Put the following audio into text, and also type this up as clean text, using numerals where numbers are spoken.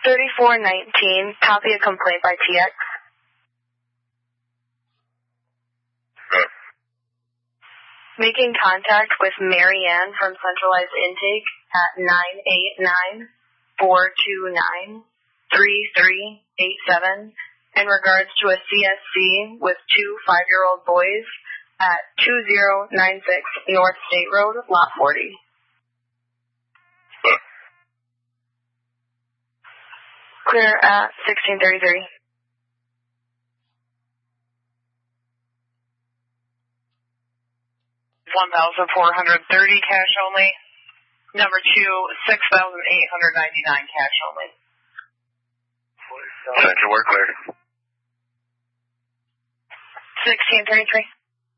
3419, copy a complaint by TX. Making contact with Marianne from Centralized Intake at 989-429-3387 in regards to a CSC with 2 5-year-old boys at 2096 North State Road, Lot 40. Clear at 1633. $1,430 cash only. Number 2, $6,899 cash only. Central, we're clear. 1633.